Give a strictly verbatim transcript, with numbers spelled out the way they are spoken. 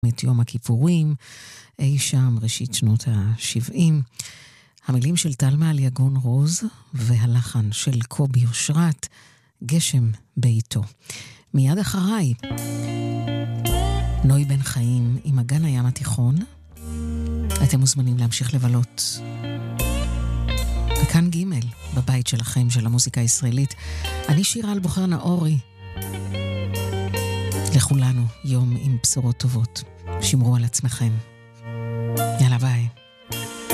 את יום הכיפורים, אי שם ראשית שנות ה-שבעים. המילים של תלמה ליגון רוז והלחן של קובי אושרת, גשם ביתו. מיד אחריי, נוי בן חיים עם אגן הים התיכון. אתם מוזמנים להמשיך לבלות וכאן ג' בבית שלכם של המוזיקה הישראלית. אני שירה אלבוחר נאורי. לכולנו יום עם בשורות טובות. שמרו על עצמכם. יאללה ביי.